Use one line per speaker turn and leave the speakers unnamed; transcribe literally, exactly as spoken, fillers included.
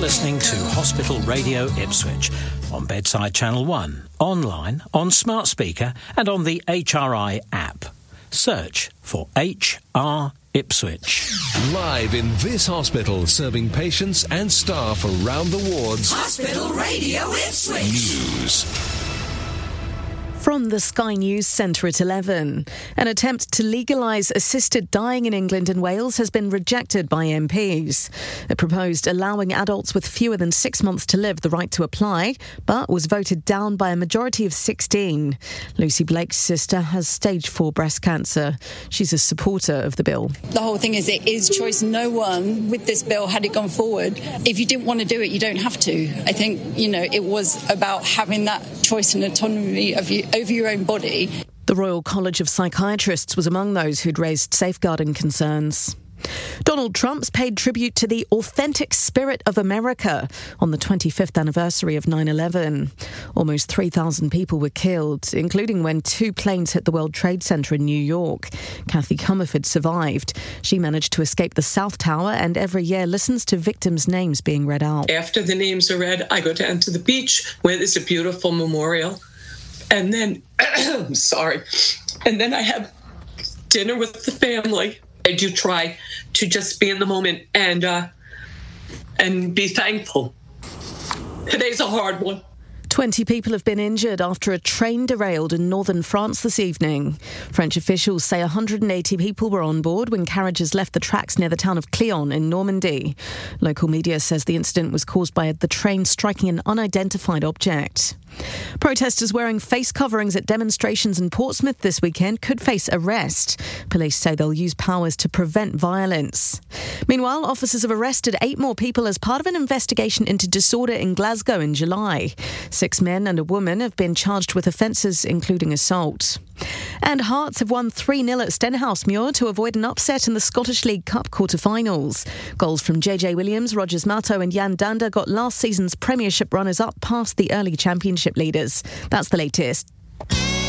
listening to Hospital Radio Ipswich on Bedside Channel one, online, on smart speaker and on the H R I app. Search for H R Ipswich.
Live in this hospital, serving patients and staff around the wards.
Hospital Radio Ipswich.
News.
From the Sky News Centre at eleven. An attempt to legalise assisted dying in England and Wales has been rejected by M Ps. It proposed allowing adults with fewer than six months to live the right to apply, but was voted down by a majority of sixteen. Lucy Blake's sister has stage four breast cancer. She's a supporter of the bill.
The whole thing is it is choice. No one with this bill, had it gone forward, if you didn't want to do it, you don't have to. I think, you know, it was about having that choice and autonomy of you over your own body.
The Royal College of Psychiatrists was among those who'd raised safeguarding concerns. Donald Trump's paid tribute to the authentic spirit of America on the twenty-fifth anniversary of nine eleven. Almost three thousand people were killed, including when two planes hit the World Trade Center in New York. Kathy Comerford survived. She managed to escape the South Tower and every year listens to victims' names being read out.
After the names are read, I go down to the beach where there's a beautiful memorial. And then, sorry, and then I have dinner with the family. I do try to just be in the moment and uh, and be thankful. Today's a hard one.
twenty people have been injured after a train derailed in northern France this evening. French officials say one hundred eighty people were on board when carriages left the tracks near the town of Cléon in Normandy. Local media says the incident was caused by the train striking an unidentified object. Protesters wearing face coverings at demonstrations in Portsmouth this weekend could face arrest. Police say they'll use powers to prevent violence. Meanwhile, officers have arrested eight more people as part of an investigation into disorder in Glasgow in July. Six men and a woman have been charged with offences including assault. And Hearts have won three nil at Stenhousemuir to avoid an upset in the Scottish League Cup quarter-finals. Goals from J J Williams, Rogers Mato and Jan Danda got last season's Premiership runners-up past the early Championship leaders. That's the latest.